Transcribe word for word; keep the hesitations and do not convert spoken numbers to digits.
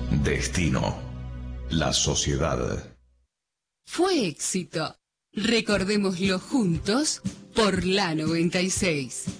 Destino. La sociedad. Fue éxito. Recordémoslo juntos por la noventa y seis.